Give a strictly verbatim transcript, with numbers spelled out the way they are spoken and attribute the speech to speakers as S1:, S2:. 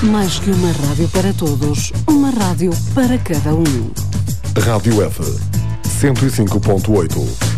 S1: Mais que uma rádio para todos, uma rádio para cada um.
S2: Rádio F, cento e cinco ponto oito.